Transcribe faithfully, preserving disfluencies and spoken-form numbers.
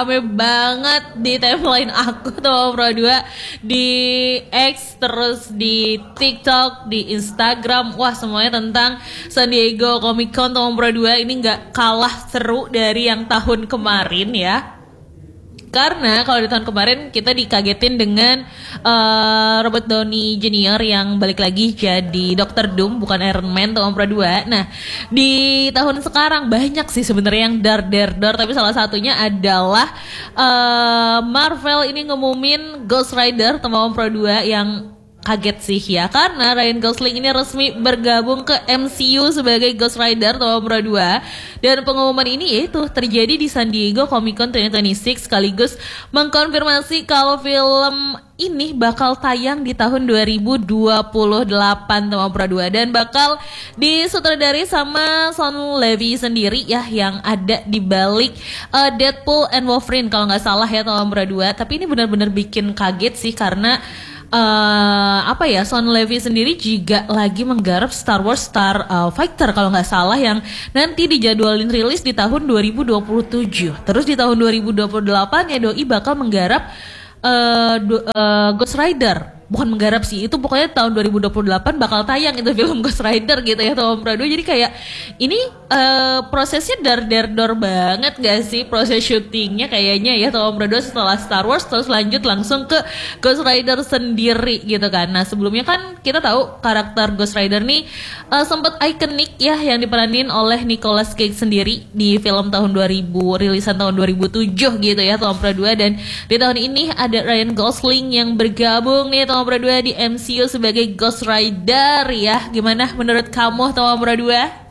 rame banget di timeline aku Tomam Pro dua, di X, terus di TikTok, di Instagram. Wah, semuanya tentang San Diego Comic Con Tomam Pro dua. Ini gak kalah seru dari yang tahun kemarin ya. Karena kalau di tahun kemarin kita dikagetin dengan uh, Robert Downey Junior yang balik lagi jadi dokter Doom, bukan Iron Man, Tomam Pro dua. Nah, di tahun sekarang banyak sih sebenarnya yang dar-dar-dar, tapi salah satunya adalah uh, Marvel ini ngumumin Ghost Rider Tomam Pro dua yang kaget sih ya, karena Ryan Gosling ini resmi bergabung ke M C U sebagai Ghost Rider Tomam Pro dua. Dan pengumuman ini yaitu terjadi di San Diego Comic Con dua ribu dua puluh enam, sekaligus mengkonfirmasi kalau film ini bakal tayang di tahun dua ribu dua puluh delapan Tomam Pro dua, dan bakal disutradari sama Sean Levy sendiri ya, yang ada di balik uh, Deadpool and Wolverine kalau nggak salah ya Tomam Pro dua. Tapi ini benar-benar bikin kaget sih, karena Uh, apa ya, Sean Levy sendiri juga lagi menggarap Star Wars Star uh, Fighter kalau nggak salah, yang nanti dijadwalin rilis di tahun dua ribu dua puluh tujuh. Terus di tahun dua ribu dua puluh delapan ya doi bakal menggarap uh, do, uh, Ghost Rider. Bukan menggarap sih, itu pokoknya tahun dua ribu dua puluh delapan bakal tayang itu film Ghost Rider gitu ya Tomam Pro dua. Jadi kayak ini uh, prosesnya dar-dar-dor banget gak sih proses syutingnya kayaknya ya Tomam Pro dua, setelah Star Wars terus lanjut langsung ke Ghost Rider sendiri gitu kan. Nah, sebelumnya kan kita tahu karakter Ghost Rider nih uh, sempat ikonik ya, yang diperanin oleh Nicolas Cage sendiri di film tahun dua ribu, rilisan tahun dua ribu tujuh gitu ya Tomam Pro dua. Dan di tahun ini ada Ryan Gosling yang bergabung nih Tomam Pro dua di M C U sebagai Ghost Rider ya. Gimana menurut kamu Tomam Pro dua?